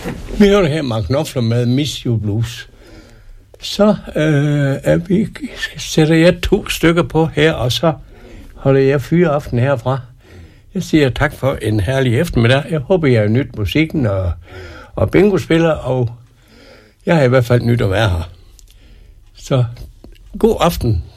Vi hører her Mark Knopfler med Miss You Blues. Så sætter jeg 2 stykker på her, og så holder jeg fyreaften herfra. Jeg siger tak for en herlig eftermiddag. Jeg håber, jeg har nyt musikken og bingo-spiller, og jeg har i hvert fald nyt at være her. Så god aften